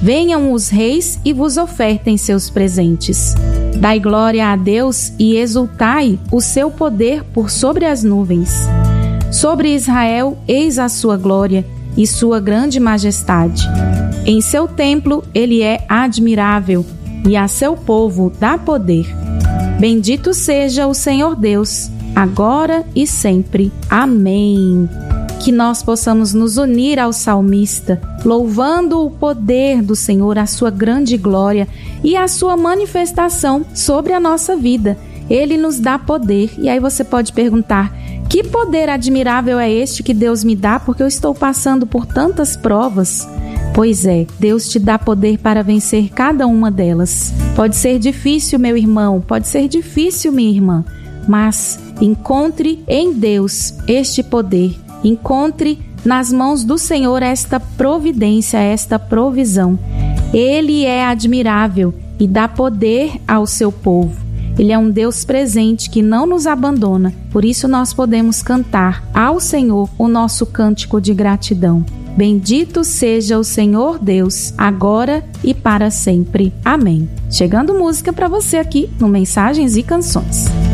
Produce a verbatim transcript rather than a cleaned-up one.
Venham os reis e vos ofertem seus presentes. Dai glória a Deus e exultai o seu poder por sobre as nuvens. Sobre Israel, eis a sua glória e sua grande majestade. Em seu templo ele é admirável e a seu povo dá poder. Bendito seja o Senhor Deus, agora e sempre. Amém. Que nós possamos nos unir ao salmista, louvando o poder do Senhor, a sua grande glória e a sua manifestação sobre a nossa vida. Ele nos dá poder. E aí você pode perguntar: que poder admirável é este que Deus me dá, porque eu estou passando por tantas provas? Pois é, Deus te dá poder para vencer cada uma delas. Pode ser difícil, meu irmão, pode ser difícil, minha irmã, mas encontre em Deus este poder. Encontre nas mãos do Senhor esta providência, esta provisão. Ele é admirável e dá poder ao seu povo. Ele é um Deus presente que não nos abandona. Por isso nós podemos cantar ao Senhor o nosso cântico de gratidão. Bendito seja o Senhor Deus, agora e para sempre. Amém. Chegando música para você aqui no Mensagens e Canções.